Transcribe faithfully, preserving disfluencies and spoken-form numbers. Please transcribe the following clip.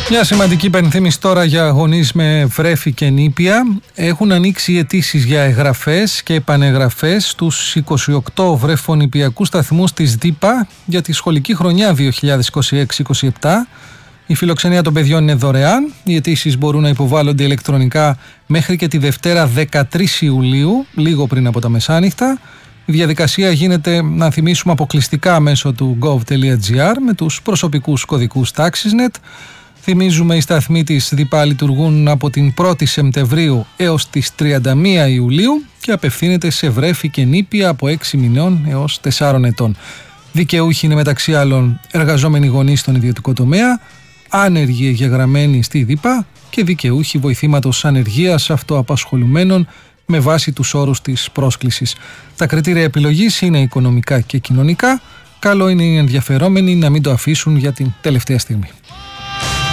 Μια σημαντική υπενθύμηση τώρα για γονείς με βρέφη και νήπια. Έχουν ανοίξει οι αιτήσεις για εγγραφές και επανεγγραφές στους είκοσι οκτώ βρεφονηπιακούς σταθμούς της ΔΥΠΑ για τη σχολική χρονιά δύο χιλιάδες είκοσι έξι είκοσι επτά. Η φιλοξενία των παιδιών είναι δωρεάν. Οι αιτήσεις μπορούν να υποβάλλονται ηλεκτρονικά μέχρι και τη Δευτέρα δεκατρείς Ιουλίου, λίγο πριν από τα μεσάνυχτα. Η διαδικασία γίνεται, να θυμίσουμε, αποκλειστικά μέσω του gov.gr με τους προσωπικούς κωδικούς TaxisNet. Θυμίζουμε, οι σταθμοί της ΔΥΠΑ λειτουργούν από την πρώτη Σεπτεμβρίου έως τις τριάντα μία Ιουλίου και απευθύνεται σε βρέφη και νήπια από έξι μηνών έως τεσσάρων ετών. Δικαιούχοι είναι μεταξύ άλλων εργαζόμενοι γονείς στον ιδιωτικό τομέα, άνεργοι εγγεγραμμένοι στη ΔΥΠΑ και δικαιούχοι βοηθήματος ανεργίας αυτοαπασχολουμένων με βάση τους όρους της πρόσκλησης. Τα κριτήρια επιλογής είναι οικονομικά και κοινωνικά. Καλό είναι οι ενδιαφερόμενοι να μην το αφήσουν για την τελευταία στιγμή.